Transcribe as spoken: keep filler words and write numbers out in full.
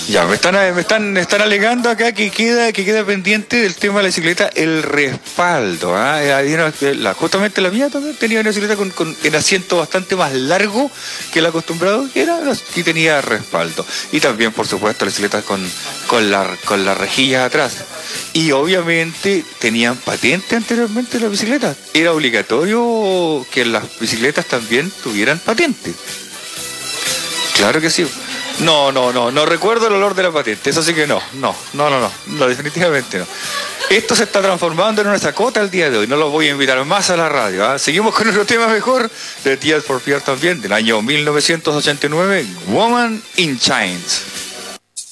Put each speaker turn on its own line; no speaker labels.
Ya, me están, me están, me están alegando acá que queda, que queda pendiente del tema de la bicicleta el respaldo. ¿Ah? La, justamente la mía también tenía una bicicleta con, con el asiento bastante más largo que el acostumbrado que era, y tenía respaldo. Y también, por supuesto, la bicicleta con, con, la, con las rejillas atrás. Y obviamente tenían patente anteriormente las bicicletas. Era obligatorio que las bicicletas también tuvieran patente. Claro que sí. No, no, no, no recuerdo el olor de la patente, eso sí que no, no, no, no, no, no, definitivamente no. Esto se está transformando en una sacota el día de hoy, no los voy a invitar más a la radio. ¿eh? Seguimos con otro tema mejor, de Tears for Fears también, del año mil novecientos ochenta y nueve, Woman in Chains.